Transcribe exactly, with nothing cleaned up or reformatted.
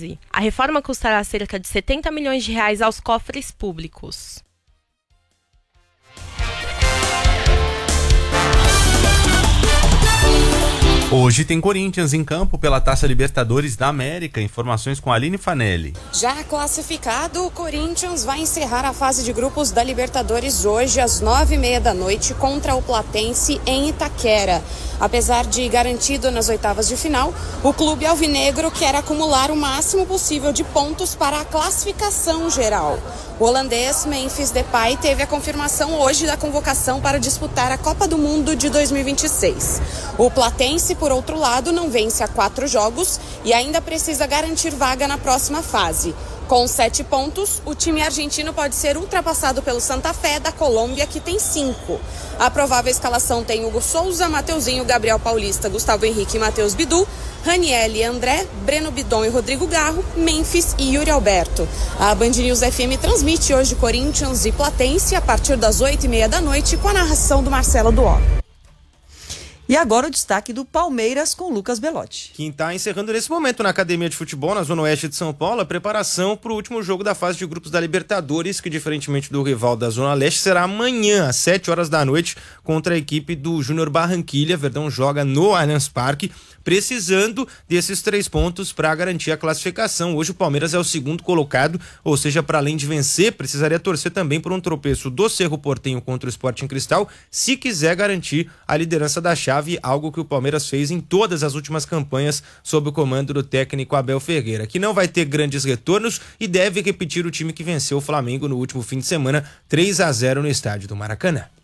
fase. A reforma custará cerca de setenta milhões de reais aos cofres públicos. Hoje tem Corinthians em campo pela Taça Libertadores da América. Informações com a Aline Fanelli. Já classificado, o Corinthians vai encerrar a fase de grupos da Libertadores hoje às nove e meia da noite contra o Platense em Itaquera. Apesar de garantido nas oitavas de final, o clube alvinegro quer acumular o máximo possível de pontos para a classificação geral. O holandês Memphis Depay teve a confirmação hoje da convocação para disputar a Copa do Mundo de dois mil e vinte e seis. O Platense, por outro lado, não vence há quatro jogos e ainda precisa garantir vaga na próxima fase. Com sete pontos, o time argentino pode ser ultrapassado pelo Santa Fé da Colômbia, que tem cinco. A provável escalação tem Hugo Souza, Mateuzinho, Gabriel Paulista, Gustavo Henrique e Matheus Bidu, Raniel e André, Breno Bidon e Rodrigo Garro, Memphis e Yuri Alberto. A Band News F M transmite hoje Corinthians e Platense a partir das oito e meia da noite com a narração do Marcelo Duó. E agora o destaque do Palmeiras com Lucas Belotti. Quem está encerrando nesse momento na Academia de Futebol, na Zona Oeste de São Paulo, a preparação para o último jogo da fase de grupos da Libertadores, que diferentemente do rival da Zona Leste, será amanhã, às sete horas da noite, contra a equipe do Júnior Barranquilla. Verdão joga no Allianz Parque, precisando desses três pontos para garantir a classificação. Hoje o Palmeiras é o segundo colocado, ou seja, para além de vencer, precisaria torcer também por um tropeço do Cerro Porteño contra o Sporting Cristal, se quiser garantir a liderança da chave, algo que o Palmeiras fez em todas as últimas campanhas sob o comando do técnico Abel Ferreira, que não vai ter grandes retornos e deve repetir o time que venceu o Flamengo no último fim de semana, três a zero no estádio do Maracanã.